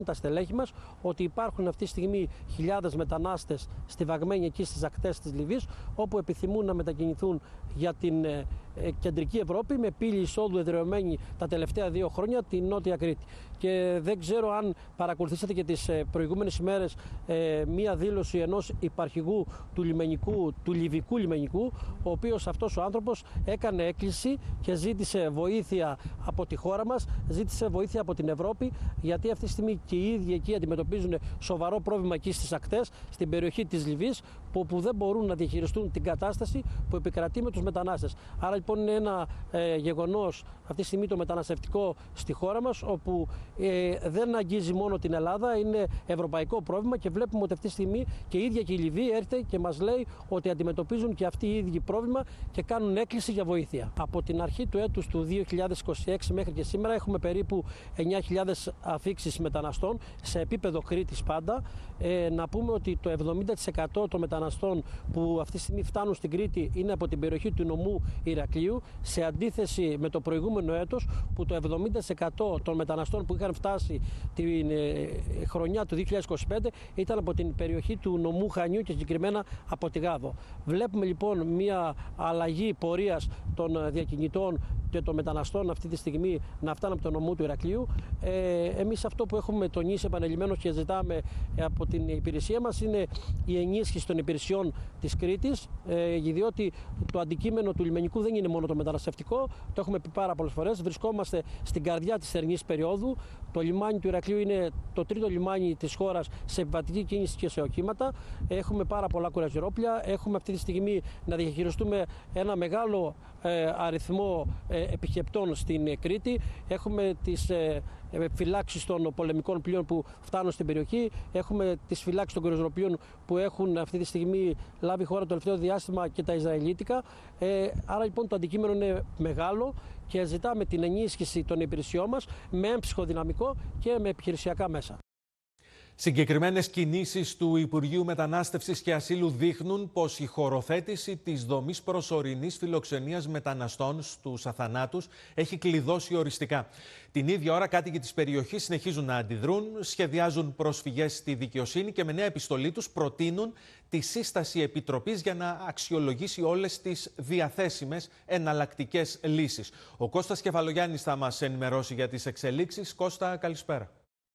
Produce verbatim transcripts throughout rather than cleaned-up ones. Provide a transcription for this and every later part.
τα στελέχη μας ότι υπάρχουν αυτή τη στιγμή χιλιάδες μετανάστες στιβαγμένοι εκεί στις ακτές της Λιβύης, όπου επιθυμούν να μετακινηθούν για την ε, ε, κεντρική Ευρώπη με πύλη εισόδου εδραιωμένη τα τελευταία δύο χρόνια την Νότια Κρήτη. Και δεν ξέρω αν παρακολουθήσατε και τις ε, προηγούμενες ημέρες ε, μία δήλωση ενός υπαρχηγού του λιμενικού, του Λιβικού λιμενικού, ο οποίος αυτός ο άνθρωπος έκανε έκκληση και ζήτησε βοήθεια από τη χώρα μας, ζήτησε βοήθεια από την Ευρώπη, γιατί αυτή τη στιγμή και οι ίδιοι εκεί αντιμετωπίζουν σοβαρό πρόβλημα εκεί στις ακτές, στην περιοχή της Λιβύης, που δεν μπορούν να διαχειριστούν την κατάσταση που επικρατεί με τους μετανάστες. Άρα λοιπόν είναι ένα ε, γεγονός αυτή τη στιγμή το μεταναστευτικό στη χώρα μας, όπου ε, δεν αγγίζει μόνο την Ελλάδα, είναι ευρωπαϊκό πρόβλημα και βλέπουμε ότι αυτή τη στιγμή και η ίδια και η Λιβύη έρχεται και μας λέει ότι αντιμετωπίζουν και αυτοί οι ίδιοι πρόβλημα και κάνουν έκκληση για βοήθεια. Από την αρχή του έτους του δύο χιλιάδες είκοσι έξι μέχρι και σήμερα έχουμε περίπου εννιά χιλιάδες αφήξεις μεταναστών σε επίπεδο Κρήτης πάντα. Ε, να πούμε ότι το εβδομήντα τοις εκατό των μεταναστών που αυτή τη στιγμή φτάνουν στην Κρήτη είναι από την περιοχή του νομού Ηρακλείου, σε αντίθεση με το προηγούμενο έτος που το εβδομήντα τοις εκατό των μεταναστών που είχαν φτάσει την ε, χρονιά του δύο χιλιάδες είκοσι πέντε ήταν από την περιοχή του νομού Χανιού και συγκεκριμένα από τη Γάδο. Βλέπουμε λοιπόν μια αλλαγή πορείας των διακινητών και των μεταναστών αυτή τη στιγμή να φτάνουν από το νομό του Ηρακλείου. Ε, εμείς αυτό που έχουμε τονίσει επανειλημμένως και ζητάμε από την υπηρεσία μας είναι η ενίσχυση των υπηρεσιών της Κρήτης, ε, διότι το αντικείμενο του λιμενικού δεν είναι μόνο το μεταναστευτικό, το έχουμε πει πάρα πολλές φορές. Βρισκόμαστε στην καρδιά της θερινής περίοδου. Το λιμάνι του Ηρακλείου είναι το τρίτο λιμάνι της χώρας σε επιβατική κίνηση και σε οχήματα. Έχουμε πάρα πολλά κουραζιερόπλια. Έχουμε αυτή τη στιγμή να διαχειριστούμε ένα μεγάλο ε, αριθμό ε, επισκεπτών στην Κρήτη. Έχουμε τις ε, φυλάξεις των πολεμικών πλοίων που φτάνουν στην περιοχή. Έχουμε τις φυλάξεις των κουραζιεροπλοίων που έχουν αυτή τη στιγμή λάβει χώρα το τελευταίο διάστημα και τα Ισραηλίτικα. Ε, άρα λοιπόν το αντικείμενο είναι μεγάλο και ζητάμε την ενίσχυση των υπηρεσιών μας με έμψυχο δυναμικό και με επιχειρησιακά μέσα. Συγκεκριμένες κινήσεις του Υπουργείου Μετανάστευσης και Ασύλου δείχνουν πως η χωροθέτηση της δομής προσωρινής φιλοξενίας μεταναστών στους αθανάτους έχει κλειδώσει οριστικά. Την ίδια ώρα, κάτοικοι της περιοχής συνεχίζουν να αντιδρούν, σχεδιάζουν προσφυγές στη δικαιοσύνη και με νέα επιστολή τους προτείνουν τη σύσταση επιτροπής για να αξιολογήσει όλες τις διαθέσιμες εναλλακτικές λύσεις. Ο Κώστας Κεφαλογιάννης θα μας ενημερώσει για τις εξελίξεις. Κώστα, καλησπέρα.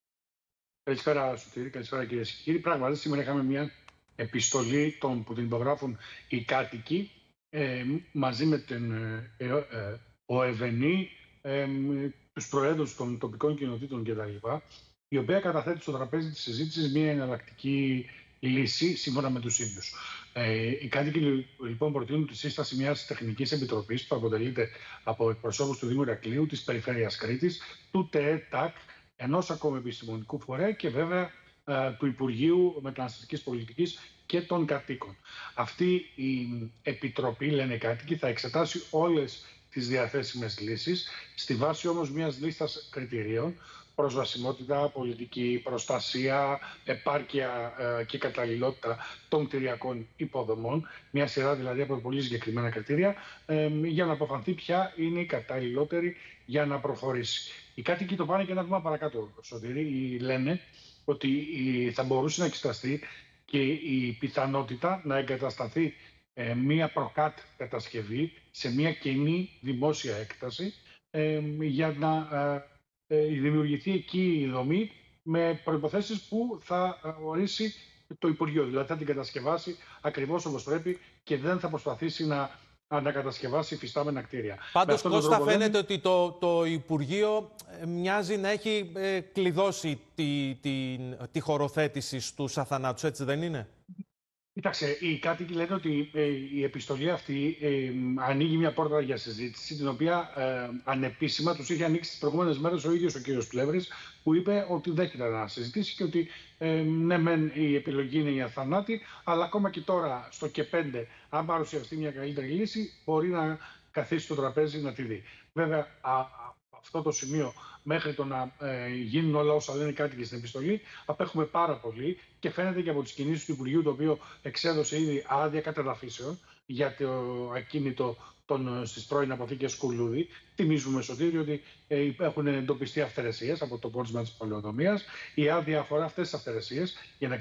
Καλησπέρα, Σωτήρη. Καλησπέρα, κυρίες και κύριοι. Πράγματι, σήμερα είχαμε μια επιστολή των, που την υπογράφουν οι κάτοικοι ε, μαζί με την ε, ε, ΟΕΒΕΝΗ, ε, τους προέδρους των τοπικών κοινοτήτων κτλ., η οποία καταθέτει στο τραπέζι της συζήτησης μια εναλλακτική λύση σύμφωνα με τους ίδιους. Ε, οι κάτοικοι λοιπόν προτείνουν τη σύσταση μιας τεχνικής επιτροπής που αποτελείται από εκπροσώπους του Δήμου Ηρακλείου, της Περιφέρειας Κρήτης, του ΤΕΕ-ΤΑΚ, ενός ακόμα επιστημονικού φορέα και βέβαια ε, του Υπουργείου Μεταναστευτικής Πολιτικής και των κατοίκων. Αυτή η επιτροπή, λένε οι κάτοικοι, θα εξετάσει όλες τις διαθέσιμες λύσεις, στη βάση όμως μιας λίστας κριτηρίων: προσβασιμότητα, πολιτική προστασία, επάρκεια ε, και καταλληλότητα των κτηριακών υποδομών, μια σειρά δηλαδή από πολύ συγκεκριμένα κριτήρια, ε, για να αποφανθεί ποια είναι η καταλληλότερη για να προχωρήσει. Οι κάτοικοι το πάνε και ένα βήμα παρακάτω, Σωτήρη. Λένε ότι θα μπορούσε να εξεταστεί και η πιθανότητα να εγκατασταθεί ε, μία προκάτ κατασκευή σε μία κοινή δημόσια έκταση ε, για να ε, ε, δημιουργηθεί εκεί η δομή με προϋποθέσεις που θα ορίσει το Υπουργείο. Δηλαδή θα την κατασκευάσει ακριβώς όπως πρέπει και δεν θα προσπαθήσει να ανακατασκευάσει υφιστάμενα κτίρια. Πάντως, Κώστα, φαίνεται λένε... ότι το, το Υπουργείο μοιάζει να έχει ε, κλειδώσει τη, τη, τη χωροθέτηση στους αθανάτους, έτσι δεν είναι? Κοίταξε, οι κάτοικοι λένε ότι ε, η επιστολή αυτή ε, ανοίγει μια πόρτα για συζήτηση, την οποία ε, ανεπίσημα τους είχε ανοίξει τις προηγούμενες μέρες ο ίδιος ο κύριος Πλεύρης, που είπε ότι δέχεται να συζητήσει και ότι ε, ναι, μεν η επιλογή είναι η αθανάτη, αλλά ακόμα και τώρα στο και πέντε, αν παρουσιαστεί μια καλύτερη λύση, μπορεί να καθίσει στο τραπέζι να τη δει. Βέβαια, α, αυτό το σημείο, μέχρι το να ε, γίνουν όλα όσα λένε οι κάτοικοι στην επιστολή, απέχουμε πάρα πολύ και φαίνεται και από τις κινήσεις του Υπουργείου, το οποίο εξέδωσε ήδη άδεια κατεδαφίσεων για το ακίνητο στις πρώην αποθήκες Κουλούδη. Θυμίζουμε, Σωτήρη, ότι ε, έχουν εντοπιστεί αυθαιρεσίες από το πόρισμα της πολεοδομίας. Η άδεια αφορά αυτές τις αυθαιρεσίες για να